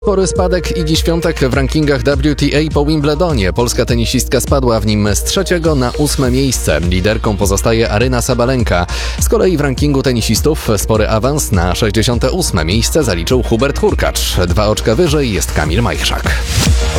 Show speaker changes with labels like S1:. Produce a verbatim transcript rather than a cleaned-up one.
S1: Spory spadek Igi Świątek w rankingach W T A po Wimbledonie. Polska tenisistka spadła w nim z trzeciego na ósme miejsce. Liderką pozostaje Aryna Sabalenka. Z kolei w rankingu tenisistów spory awans na sześćdziesiąte ósme miejsce zaliczył Hubert Hurkacz. Dwa oczka wyżej jest Kamil Majchrzak.